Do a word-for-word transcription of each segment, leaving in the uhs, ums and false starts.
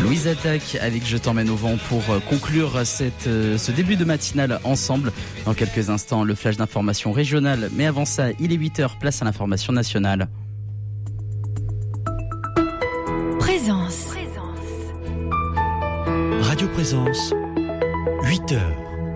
Louise Attaque avec Je t'emmène au vent pour conclure cette, ce début de matinale ensemble. Dans quelques instants, le flash d'information régionale. Mais avant ça, il est huit heures, place à l'information nationale. Présence. Radio Présence, huit heures.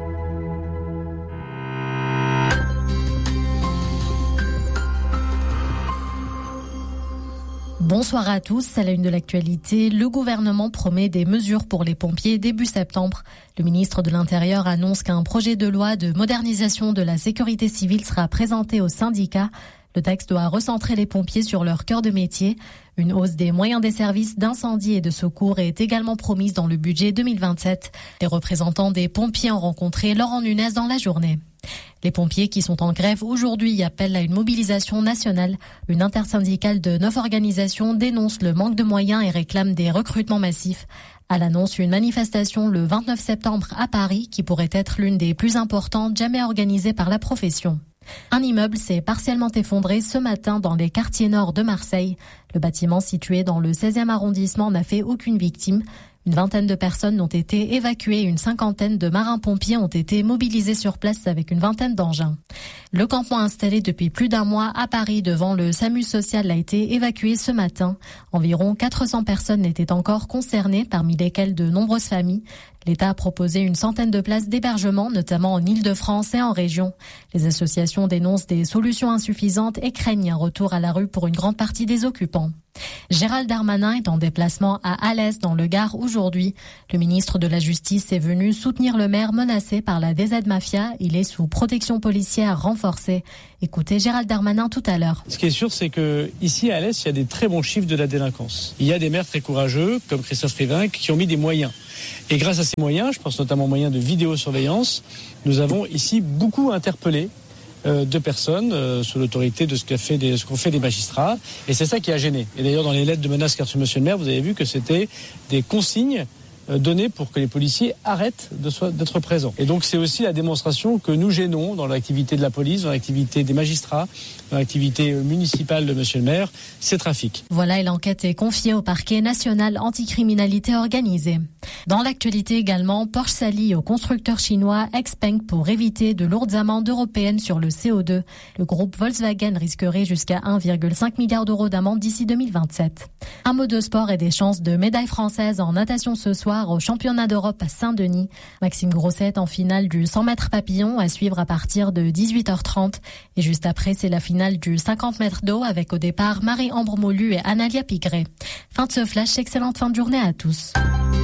Bonsoir à tous. À la une de l'actualité, le gouvernement promet des mesures pour les pompiers début septembre. Le ministre de l'Intérieur annonce qu'un projet de loi de modernisation de la sécurité civile sera présenté aux syndicats. Le texte doit recentrer les pompiers sur leur cœur de métier. Une hausse des moyens des services d'incendie et de secours est également promise dans le budget deux mille vingt-sept. Les représentants des pompiers ont rencontré Laurent Nunez dans la journée. Les pompiers qui sont en grève aujourd'hui appellent à une mobilisation nationale. Une intersyndicale de neuf organisations dénonce le manque de moyens et réclame des recrutements massifs. À l'annonce, une manifestation le vingt-neuf septembre à Paris qui pourrait être l'une des plus importantes jamais organisées par la profession. Un immeuble s'est partiellement effondré ce matin dans les quartiers nord de Marseille. Le bâtiment situé dans le seizième arrondissement n'a fait aucune victime. Une vingtaine de personnes ont été évacuées et une cinquantaine de marins-pompiers ont été mobilisés sur place avec une vingtaine d'engins. Le campement installé depuis plus d'un mois à Paris devant le SAMU social a été évacué ce matin. Environ quatre cents personnes étaient encore concernées, parmi lesquelles de nombreuses familles. L'État a proposé une centaine de places d'hébergement, notamment en Île-de-France et en région. Les associations dénoncent des solutions insuffisantes et craignent un retour à la rue pour une grande partie des occupants. Gérald Darmanin est en déplacement à Alès dans le Gard aujourd'hui. Le ministre de la Justice est venu soutenir le maire menacé par la D Z Mafia. Il est sous protection policière renforcée. Écoutez Gérald Darmanin tout à l'heure. Ce qui est sûr, c'est que ici à Alès, il y a des très bons chiffres de la délinquance. Il y a des maires très courageux, comme Christophe Rivain, qui ont mis des moyens. Et grâce à ces moyens, je pense notamment aux moyens de vidéosurveillance, nous avons ici beaucoup interpellé euh, de personnes euh, sous l'autorité de ce qu'a fait des, ce qu'ont fait des magistrats. Et c'est ça qui a gêné. Et d'ailleurs, dans les lettres de menaces qu'a reçues Monsieur le maire, vous avez vu que c'était des consignes données pour que les policiers arrêtent de so- d'être présents. Et donc c'est aussi la démonstration que nous gênons dans l'activité de la police, dans l'activité des magistrats, dans l'activité municipale de Monsieur le maire, ces trafics. Voilà, et l'enquête est confiée au parquet national anticriminalité organisée. Dans l'actualité également, Porsche s'allie au constructeur chinois Xpeng pour éviter de lourdes amendes européennes sur le C O deux. Le groupe Volkswagen risquerait jusqu'à un virgule cinq milliard d'euros d'amende d'ici deux mille vingt-sept. Un mot de sport et des chances de médaille française en natation ce soir au championnat d'Europe à Saint-Denis. Maxime Grosset en finale du cent mètres papillon à suivre à partir de dix-huit heures trente. Et juste après, c'est la finale du cinquante mètres d'eau avec au départ Marie-Ambre Molu et Analia Pigré. Fin de ce flash, excellente fin de journée à tous.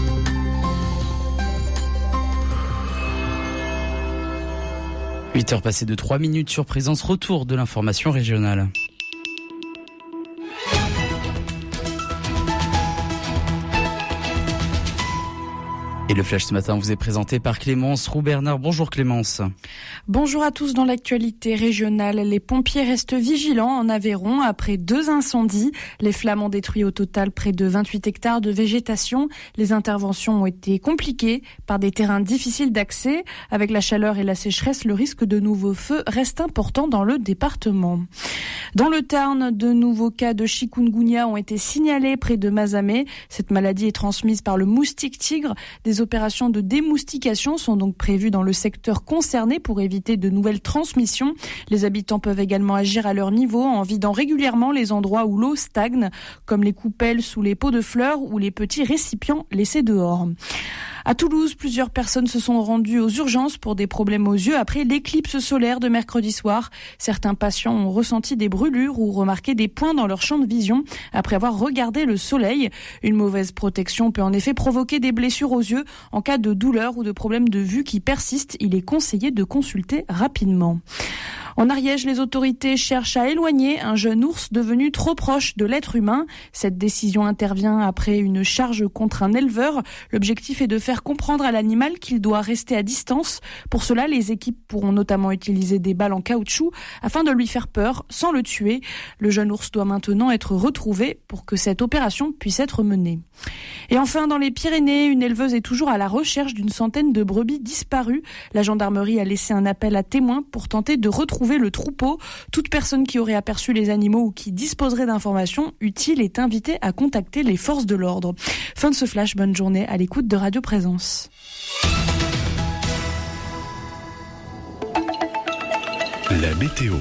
huit heures passées de trois minutes sur Présence, retour de l'information régionale. Et le flash ce matin vous est présenté par Clémence Roux-Bernard. Bonjour Clémence. Bonjour à tous. Dans l'actualité régionale, les pompiers restent vigilants en Aveyron après deux incendies. Les flammes ont détruit au total près de vingt-huit hectares de végétation. Les interventions ont été compliquées par des terrains difficiles d'accès. Avec la chaleur et la sécheresse, le risque de nouveaux feux reste important dans le département. Dans le Tarn, de nouveaux cas de chikungunya ont été signalés près de Mazamet. Cette maladie est transmise par le moustique tigre. Des opérations de démoustication sont donc prévues dans le secteur concerné pour éviter de nouvelles transmissions. Les habitants peuvent également agir à leur niveau en vidant régulièrement les endroits où l'eau stagne, comme les coupelles sous les pots de fleurs ou les petits récipients laissés dehors. À Toulouse, plusieurs personnes se sont rendues aux urgences pour des problèmes aux yeux après l'éclipse solaire de mercredi soir. Certains patients ont ressenti des brûlures ou remarqué des points dans leur champ de vision après avoir regardé le soleil. Une mauvaise protection peut en effet provoquer des blessures aux yeux. En cas de douleur ou de problème de vue qui persistent, il est conseillé de consulter rapidement. En Ariège, les autorités cherchent à éloigner un jeune ours devenu trop proche de l'être humain. Cette décision intervient après une charge contre un éleveur. L'objectif est de faire comprendre à l'animal qu'il doit rester à distance. Pour cela, les équipes pourront notamment utiliser des balles en caoutchouc afin de lui faire peur sans le tuer. Le jeune ours doit maintenant être retrouvé pour que cette opération puisse être menée. Et enfin, dans les Pyrénées, une éleveuse est toujours à la recherche d'une centaine de brebis disparues. La gendarmerie a laissé un appel à témoins pour tenter de retrouver le troupeau. Toute personne qui aurait aperçu les animaux ou qui disposerait d'informations utiles est invitée à contacter les forces de l'ordre. Fin de ce flash, bonne journée à l'écoute de Radio Présence. La météo.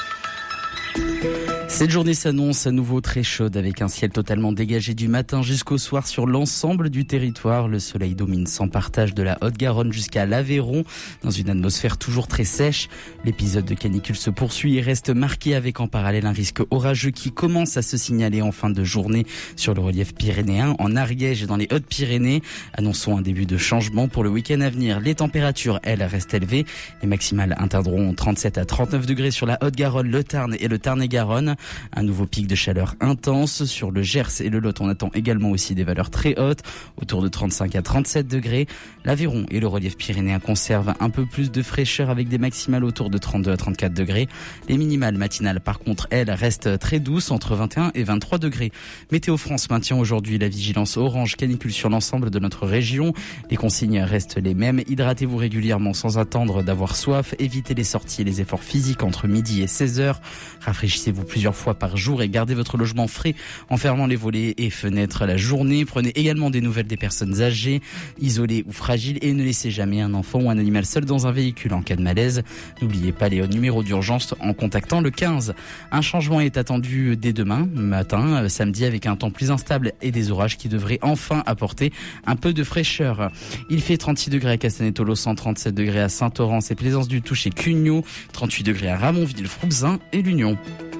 Cette journée s'annonce à nouveau très chaude avec un ciel totalement dégagé du matin jusqu'au soir sur l'ensemble du territoire. Le soleil domine sans partage de la Haute-Garonne jusqu'à l'Aveyron dans une atmosphère toujours très sèche. L'épisode de canicule se poursuit et reste marqué avec en parallèle un risque orageux qui commence à se signaler en fin de journée sur le relief pyrénéen, en Ariège et dans les Hautes-Pyrénées. Annonçons un début de changement pour le week-end à venir. Les températures, elles, restent élevées. Les maximales atteindront trente-sept à trente-neuf degrés sur la Haute-Garonne, le Tarn et le Tarn-et-Garonne. Un nouveau pic de chaleur intense sur le Gers et le Lot. On attend également aussi des valeurs très hautes, autour de trente-cinq à trente-sept degrés. L'Aveyron et le relief pyrénéen conservent un peu plus de fraîcheur avec des maximales autour de trente-deux à trente-quatre degrés. Les minimales matinales, par contre, elles, restent très douces, entre vingt et un et vingt-trois degrés. Météo France maintient aujourd'hui la vigilance orange canicule sur l'ensemble de notre région. Les consignes restent les mêmes. Hydratez-vous régulièrement sans attendre d'avoir soif. Évitez les sorties et les efforts physiques entre midi et seize heures. Rafraîchissez-vous plusieurs fois par jour et gardez votre logement frais en fermant les volets et fenêtres la journée. Prenez également des nouvelles des personnes âgées, isolées ou fragiles et ne laissez jamais un enfant ou un animal seul dans un véhicule en cas de malaise. N'oubliez pas les numéros d'urgence en contactant le quinze. Un changement est attendu dès demain matin, samedi, avec un temps plus instable et des orages qui devraient enfin apporter un peu de fraîcheur. Il fait trente-six degrés à Castanet-Tolosan, trente-sept degrés à Saint-Orens et Plaisance-du-Touche et Cugnot, trente-huit degrés à Ramonville, Froubzin et l'Union.